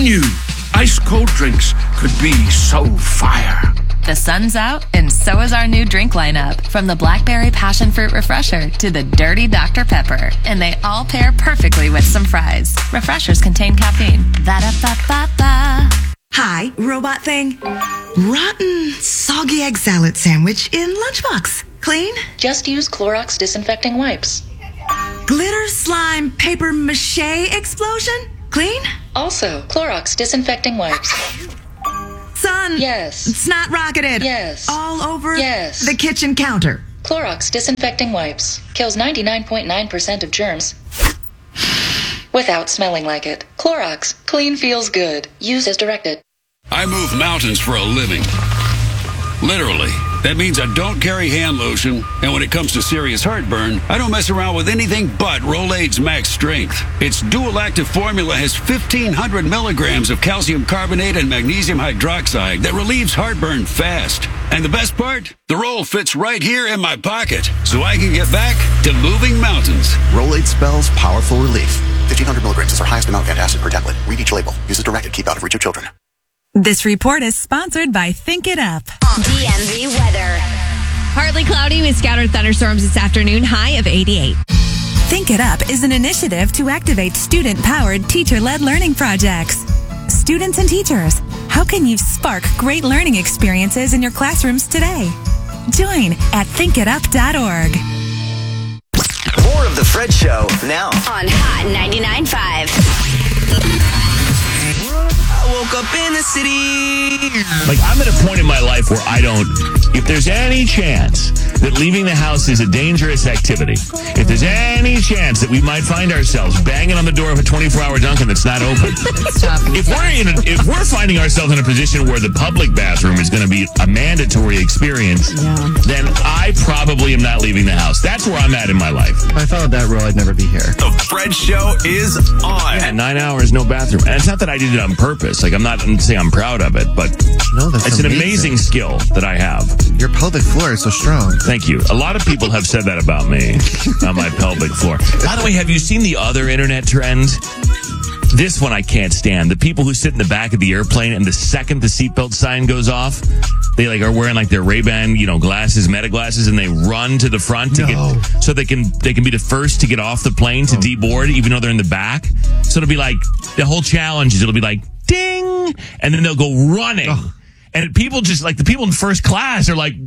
knew ice-cold drinks could be so fire? The sun's out, and so is our new drink lineup. From the Blackberry Passion Fruit Refresher to the Dirty Dr. Pepper. And they all pair perfectly with some fries. Refreshers contain caffeine. Va-da-ba-ba-ba. Hi, robot thing. Rotten, soggy egg salad sandwich in lunchbox. Clean? Just use Clorox disinfecting wipes. Glitter, slime, paper mache explosion? Clean? Also, Clorox disinfecting wipes. Son. Yes. Snot rocketed. Yes. All over Yes. the kitchen counter. Clorox disinfecting wipes. Kills 99.9% of germs without smelling like it. Clorox. Clean feels good. Use as directed. I move mountains for a living. Literally. That means I don't carry hand lotion, and when it comes to serious heartburn, I don't mess around with anything but Rolaids Max Strength. Its dual-active formula has 1,500 milligrams of calcium carbonate and magnesium hydroxide that relieves heartburn fast. And the best part? The roll fits right here in my pocket, so I can get back to moving mountains. Rolaids spells powerful relief. 1,500 milligrams is our highest amount of antacid per tablet. Read each label. Use as directed. Keep out of reach of children. This report is sponsored by Think It Up. DMV weather. Partly cloudy with scattered thunderstorms this afternoon, high of 88. Think It Up is an initiative to activate student-powered, teacher-led learning projects. Students and teachers, how can you spark great learning experiences in your classrooms today? Join at thinkitup.org. More of The Fred Show now On Hot 99.5. I woke up in the city. Like, I'm at a point in my life where if there's any chance that leaving the house is a dangerous activity, if there's any chance that we might find ourselves banging on the door of a 24-hour Dunkin' that's not open, if we're finding ourselves in a position where the public bathroom is going to be a mandatory experience, then I probably am not leaving the house. That's where I'm at in my life. If I followed that rule, I'd never be here. The Fred Show is on. Yeah, 9 hours, no bathroom. And it's not that I did it on purpose. Like, I'm not saying I'm proud of it, but it's an amazing skill that I have. Your pelvic floor is so strong. Thank you. A lot of people have said that about me, on my pelvic floor. By the way, have you seen the other internet trend? This one I can't stand. The people who sit in the back of the airplane, and the second the seatbelt sign goes off, they are wearing their Ray-Ban, glasses, meta glasses, and they run to the front to get so they can be the first to get off the plane to deboard, even though they're in the back. So it'll be the whole challenge is it'll be ding, and then they'll go running. And people just the people in first class are where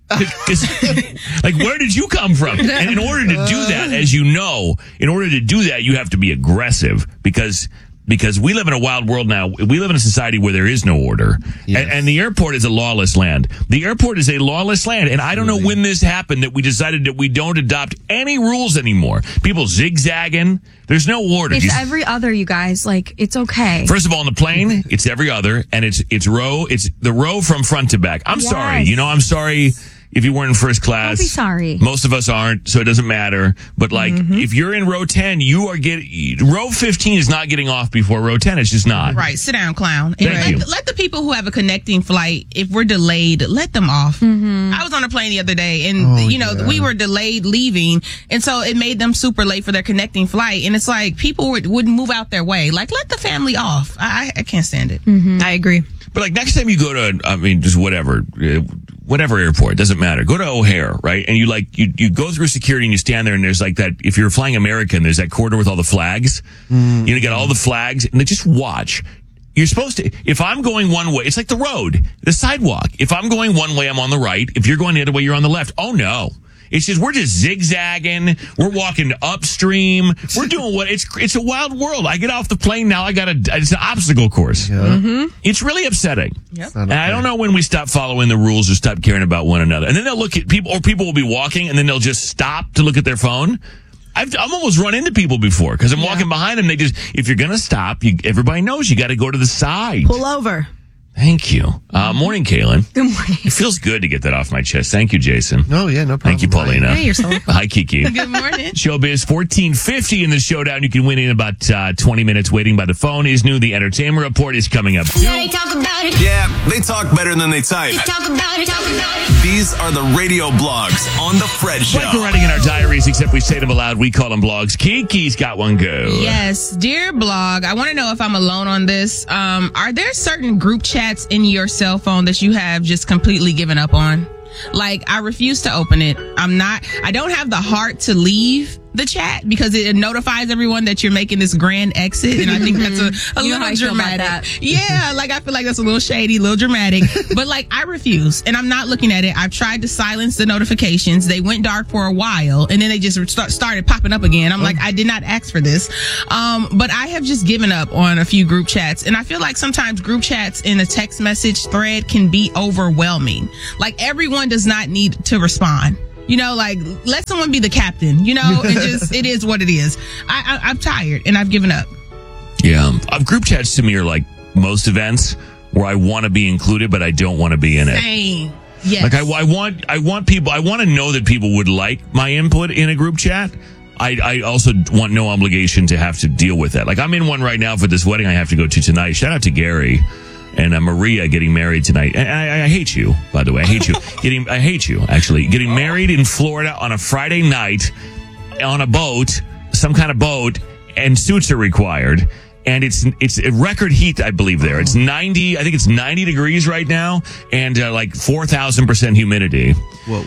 did you come from? And in order to do that, as you know, you have to be aggressive because we live in a wild world now. We live in a society where there is no order. Yes. And the airport is a lawless land. The airport is a lawless land. And I don't know when this happened that we decided that we don't adopt any rules anymore. People zigzagging. There's no order. It's every other, you guys. It's okay. First of all, on the plane, it's every other. And it's the row from front to back. I'm sorry. I'm sorry. If you weren't in first class, don't be sorry. Most of us aren't, so it doesn't matter. But if you're in row 10, you are row 15 is not getting off before row 10. It's just not. Right. Sit down, clown. Thank you. Let the people who have a connecting flight, if we're delayed, let them off. Mm-hmm. I was on a plane the other day, and we were delayed leaving, and so it made them super late for their connecting flight. And it's people wouldn't move out their way. Let the family off. I can't stand it. Mm-hmm. I agree. But next time you go to, just whatever airport, doesn't matter. Go to O'Hare, right? And you go through security and you stand there and there's that, if you're flying American, there's that corridor with all the flags. You got all the flags and they just watch. You're supposed to, if I'm going one way, it's like the road, the sidewalk. If I'm going one way, I'm on the right. If you're going the other way, you're on the left. Oh no. It's just, we're just zigzagging. We're walking upstream. We're doing it's a wild world. I get off the plane now. It's an obstacle course. Yeah. Mm-hmm. It's really upsetting. Yep. And I don't know when we stop following the rules or stop caring about one another. And then they'll look at people, or people will be walking and then they'll just stop to look at their phone. I've almost run into people before because I'm walking behind them. If you're going to stop, everybody knows you got to go to the side. Pull over. Thank you. Morning, Kaylin. Good morning. It feels good to get that off my chest. Thank you, Jason. Oh, yeah, no problem. Thank you, Paulina. Hey, yourself. Hi, Kiki. Good morning. Showbiz 1450 in the showdown. You can win in about 20 minutes. Waiting by the phone is new. The Entertainment Report is coming up. Yeah, they talk about it. Yeah, they talk better than they type. They talk about it, talk about it. These are the radio blogs on The Fred Show. Like we're writing in our diaries, except we say them aloud. We call them blogs. Kiki's got one go. Yes. Dear blog, I want to know if I'm alone on this. Are there certain group chats in your cell phone that you have just completely given up on? Like, I refuse to open it. I don't have the heart to leave the chat because it notifies everyone that you're making this grand exit. And I think that's a little dramatic. Yeah, like I feel like that's a little shady, a little dramatic. But like, I refuse and I'm not looking at it. I've tried to silence the notifications. They went dark for a while and then they just started popping up again. I'm like, I did not ask for this. But I have just given up on a few group chats. And I feel like sometimes group chats in a text message thread can be overwhelming. Like, everyone does not need to respond. You know, like, let someone be the captain, you know, and just, it is what it is. I'm tired and I've given up. Yeah. Group chats to me are like most events where I want to be included, but I don't want to be in it. Same. Yes. Like, I want people, I want to know that people would like my input in a group chat. I also want no obligation to have to deal with that. Like, I'm in one right now for this wedding I have to go to tonight. Shout out to Gary and Maria getting married tonight. And I hate you, by the way. I hate you. I hate you, actually. Getting married in Florida on a Friday night on a boat, some kind of boat, and suits are required. And it's a record heat, I believe, there. It's 90, I think it's 90 degrees right now, and like 4,000% humidity. Whoa.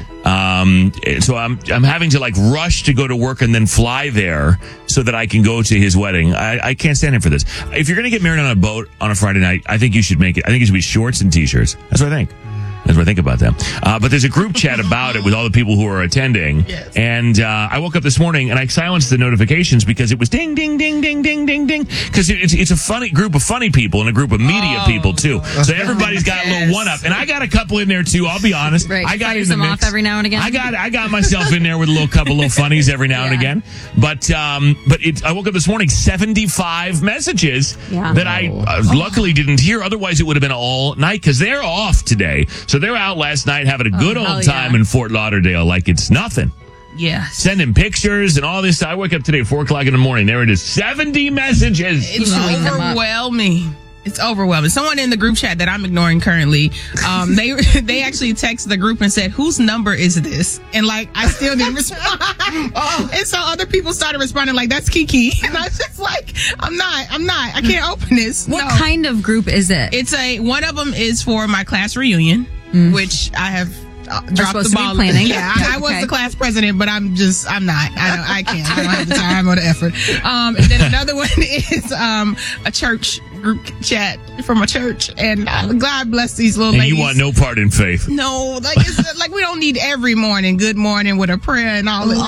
So I'm having to like rush to go to work and then fly there so that I can go to his wedding. I can't stand him for this. If you're going to get married on a boat on a Friday night, I think you should make it. I think it should be shorts and t-shirts. That's what I think. That's what I think about that. But there's a group chat about it with all the people who are attending. Yes. And I woke up this morning and I silenced the notifications because it was ding, ding, ding, ding, ding, ding, ding. Because it's a funny group of funny people and a group of media people, too. So everybody's got a little one-up. And I got a couple in there, too. I'll be honest. Right. I got Fires in the them mix. off every now and again. I got myself in there with a couple little funnies every now and again. But I woke up this morning, 75 messages that I luckily didn't hear. Otherwise, it would have been all night because they're off today. So they're out last night having a good old time in Fort Lauderdale like it's nothing. Yeah. Sending pictures and all this. I wake up today at 4 o'clock in the morning. There it is. 70 messages. It's overwhelming. It's overwhelming. Someone in the group chat that I'm ignoring currently, they actually texted the group and said, "Whose number is this?" And like, I still didn't respond. And so other people started responding like, "That's Kiki." And I was just like, I'm not. I can't open this. What kind of group is it? It's one of them is for my class reunion, which I have dropped the ball. Planning. Yeah, I was the class president, but I'm not. I can't. I don't have the time or the effort. And then another one is a church group chat from a church, and God bless these little ladies. And you want no part in faith? No, like it's like we don't need every morning good morning with a prayer and all that.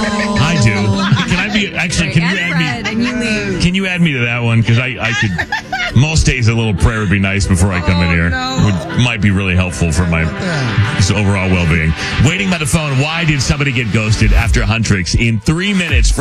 I do. Can I be actually? Can you add me? Can you add me to that one? Because I could. Most days a little prayer would be nice before I come in here. It might be really helpful for my overall well-being. Waiting by the phone. Why did somebody get ghosted after Huntrix in 3 minutes?